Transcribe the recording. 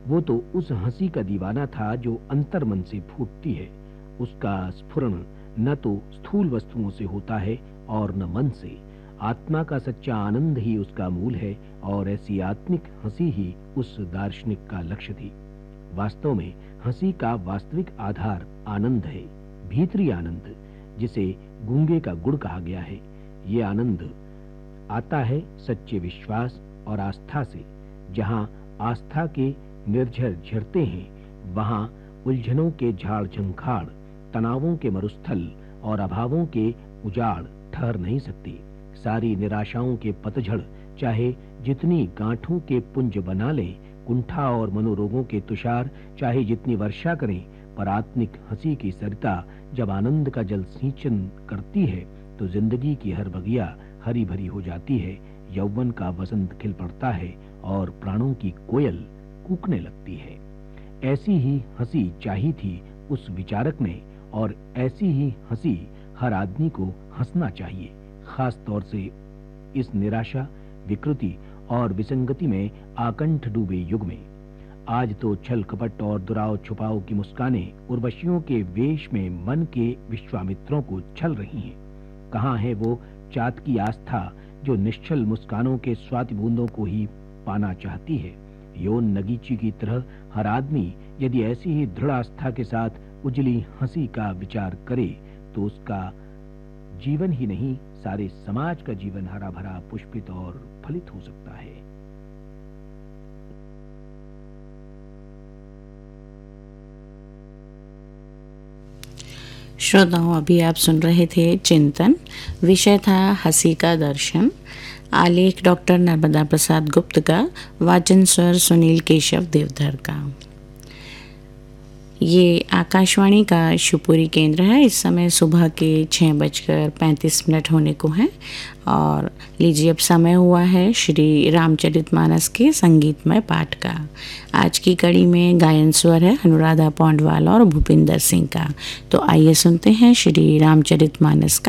वो तो उस हंसी का दीवाना था जो अंतर्मन से फूटती है। उसका स्फुरण न तो स्थूल वस्तुओं से होता है और न मन से। आत्मा का सच्चा आनंद ही उसका मूल है और ऐसी आत्मिक हंसी ही उस दार्शनिक का लक्ष्य थी। वास्तव में हंसी का वास्तविक आधार आनंद है, भीतरी आनंद, जिसे गूंगे का गुड़ कहा गया है। ये आनंद आता है सच्चे विश्वास और आस्था से। जहां आस्था के निर्झर झरते हैं, वहां उलझनों के झाड़ झंखाड़, तनावों के मरुस्थल और अभावों के उजाड़ ठहर नहीं सकती। सारी निराशाओं के पतझड़ चाहे जितनी गांठों के पुंज बना लें, कुंठा और मनोरोगों के तुषार चाहे जितनी वर्षा करें, पर आत्मिक हंसी की सरिता जब आनंद का जल सिंचन करती है तो जिंदगी की हर बगिया हरी भरी हो जाती है। यौवन का वसंत खिल पड़ता है और प्राणों की कोयल कूकने लगती है। ऐसी ही हंसी चाही थी उस विचारक ने, और ऐसी ही हंसी हर आदमी को हंसना चाहिए, खास तौर से इस निराशा, विकृति और विसंगति में आकंठ डूबे युग में। आज तो छल कपट और दुराव छुपाव की मुस्कानें उर्वशियों के वेश में मन के विश्वामित्रों को छल रही हैं। कहाँ है वो चात की आस्था जो निश्चल मुस्कानों के स्वाति बूंदों को ही पाना चाहती है। यौन नगीची की तरह हर आदमी यदि ऐसी ही दृढ़ आस्था के साथ उजली हंसी का विचार करे तो उसका जीवन ही नहीं, सारे समाज का जीवन हरा भरा, पुष्पित और फलित हो सकता है। श्रोताओं, अभी आप सुन रहे थे चिंतन। विषय था हंसी का दर्शन। आलेख डॉक्टर नर्मदा प्रसाद गुप्त का, वाचन स्वर सुनील केशव देवधर का। ये आकाशवाणी का शिवपुरी केंद्र है। इस समय सुबह के 6:35 होने को हैं और लीजिए अब समय हुआ है श्री रामचरितमानस के संगीतमय पाठ का। आज की कड़ी में गायन स्वर है अनुराधा पौंडवाल और भूपिंदर सिंह का। तो आइए सुनते हैं श्री रामचरितमानस का